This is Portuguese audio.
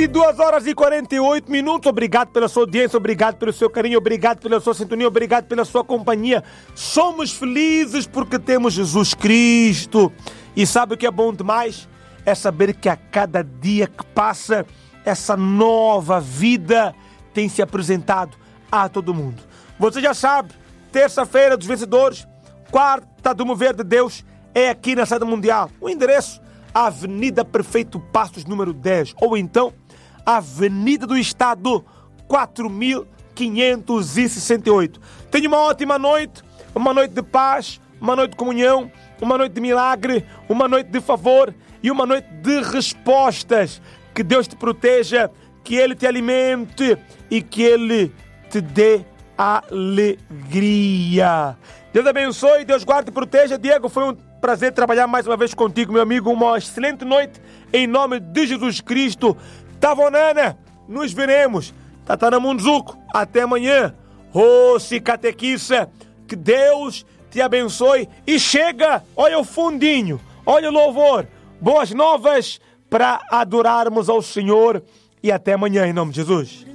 22h48. Obrigado pela sua audiência, obrigado pelo seu carinho, obrigado pela sua sintonia, obrigado pela sua companhia. Somos felizes porque temos Jesus Cristo. E sabe o que é bom demais? É saber que a cada dia que passa, essa nova vida tem se apresentado a todo mundo. Você já sabe, terça-feira dos vencedores, quarta do mover de Deus, é aqui na Cidade Mundial. O endereço, Avenida Prefeito Passos, número 10, ou então Avenida do Estado, 4568. Tenha uma ótima noite, uma noite de paz, uma noite de comunhão, uma noite de milagre, uma noite de favor e uma noite de respostas. Que Deus te proteja, que Ele te alimente e que Ele te dê alegria. Deus abençoe, Deus guarde e proteja. Diego, foi um prazer trabalhar mais uma vez contigo, meu amigo. Uma excelente noite em nome de Jesus Cristo. Tavonana, nos veremos. Tatana Munzuko, até amanhã. Rossi Catequissa, que Deus te abençoe. E chega, olha o fundinho, olha o louvor. Boas novas para adorarmos ao Senhor. E até amanhã em nome de Jesus.